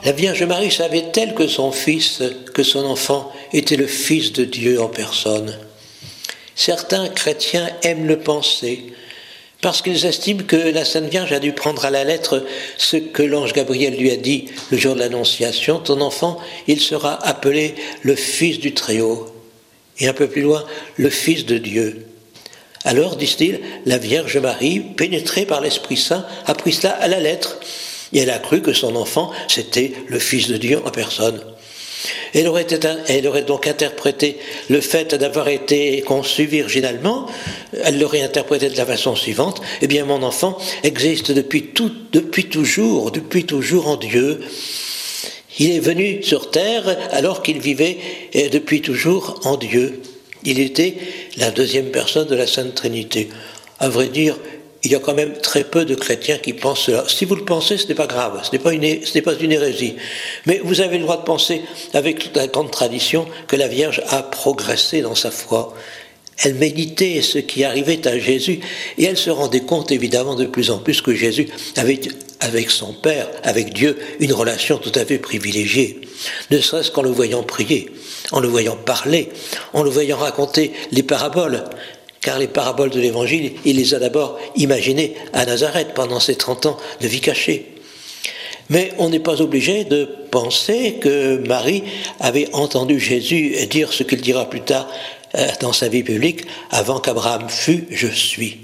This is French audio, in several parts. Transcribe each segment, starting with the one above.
La Vierge Marie savait-elle que son fils, que son enfant, était le Fils de Dieu en personne? Certains chrétiens aiment le penser, parce qu'ils estiment que la Sainte Vierge a dû prendre à la lettre ce que l'ange Gabriel lui a dit le jour de l'Annonciation. Ton enfant, il sera appelé le Fils du Très-Haut. Et un peu plus loin, le Fils de Dieu. Alors, disent-ils, la Vierge Marie, pénétrée par l'Esprit Saint, a pris cela à la lettre. Et elle a cru que son enfant, c'était le Fils de Dieu en personne. Elle aurait donc interprété le fait d'avoir été conçu virginalement, elle l'aurait interprété de la façon suivante: eh bien, mon enfant existe depuis toujours en Dieu. Il est venu sur terre alors qu'il vivait depuis toujours en Dieu. Il était la deuxième personne de la Sainte Trinité. À vrai dire, il y a quand même très peu de chrétiens qui pensent cela. Si vous le pensez, ce n'est pas grave, ce n'est pas une hérésie. Mais vous avez le droit de penser, avec toute la grande tradition, que la Vierge a progressé dans sa foi. Elle méditait ce qui arrivait à Jésus, et elle se rendait compte évidemment de plus en plus que Jésus avait avec son Père, avec Dieu, une relation tout à fait privilégiée. Ne serait-ce qu'en le voyant prier, en le voyant parler, en le voyant raconter les paraboles. Car les paraboles de l'Évangile, il les a d'abord imaginées à Nazareth pendant ses 30 ans de vie cachée. Mais on n'est pas obligé de penser que Marie avait entendu Jésus dire ce qu'il dira plus tard dans sa vie publique: avant qu'Abraham fût, je suis.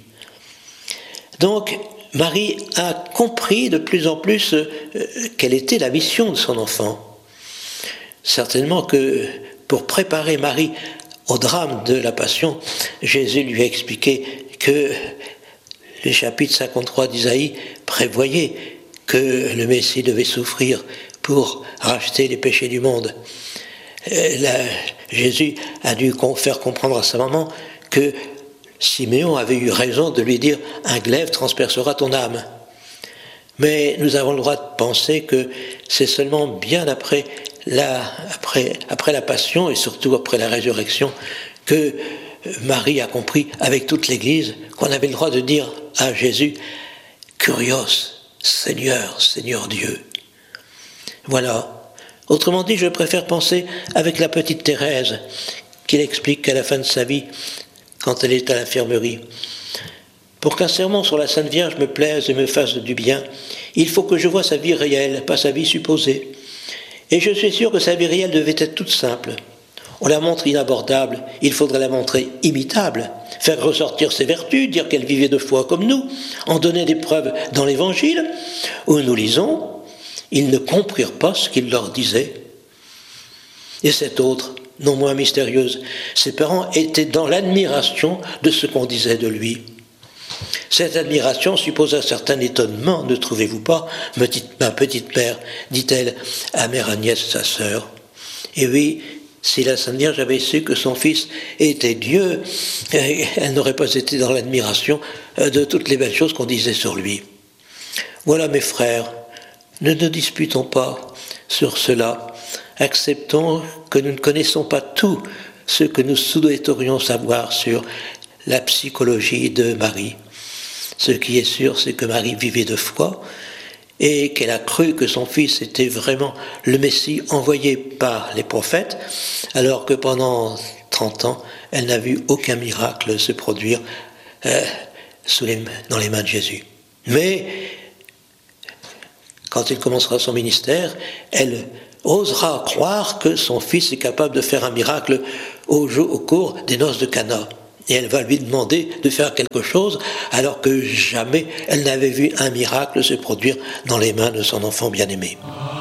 Donc, Marie a compris de plus en plus quelle était la mission de son enfant. Certainement que pour préparer Marie au drame de la Passion, Jésus lui a expliqué que le chapitre 53 d'Isaïe prévoyait que le Messie devait souffrir pour racheter les péchés du monde. Jésus a dû faire comprendre à sa maman que Siméon avait eu raison de lui dire « un glaive transpercera ton âme ». Mais nous avons le droit de penser que c'est seulement bien après la Passion et surtout après la résurrection que Marie a compris avec toute l'Église qu'on avait le droit de dire à Jésus « Kurios, Seigneur, Seigneur Dieu ». Voilà. Autrement dit, je préfère penser avec la petite Thérèse, qu'il explique qu'à la fin de sa vie, quand elle est à l'infirmerie: pour qu'un sermon sur la Sainte Vierge me plaise et me fasse du bien, il faut que je voie sa vie réelle, pas sa vie supposée. Et je suis sûr que sa vie réelle devait être toute simple. On la montre inabordable, il faudrait la montrer imitable, faire ressortir ses vertus, dire qu'elle vivait de foi comme nous, en donner des preuves dans l'Évangile, où nous lisons: ils ne comprirent pas ce qu'il leur disait. Et cette autre, non moins mystérieuse, ses parents étaient dans l'admiration de ce qu'on disait de lui. Cette admiration suppose un certain étonnement, ne trouvez-vous pas, ma petite mère, dit-elle à mère Agnès, sa sœur. Et oui, si la Sainte Vierge avait su que son fils était Dieu, elle n'aurait pas été dans l'admiration de toutes les belles choses qu'on disait sur lui. Voilà, mes frères, ne nous disputons pas sur cela. Acceptons que nous ne connaissons pas tout ce que nous souhaiterions savoir sur la psychologie de Marie. Ce qui est sûr, c'est que Marie vivait de foi et qu'elle a cru que son fils était vraiment le Messie envoyé par les prophètes, alors que pendant 30 ans, elle n'a vu aucun miracle se produire dans les mains de Jésus. Mais quand il commencera son ministère, elle osera croire que son fils est capable de faire un miracle au cours des noces de Cana. Et elle va lui demander de faire quelque chose alors que jamais elle n'avait vu un miracle se produire dans les mains de son enfant bien-aimé.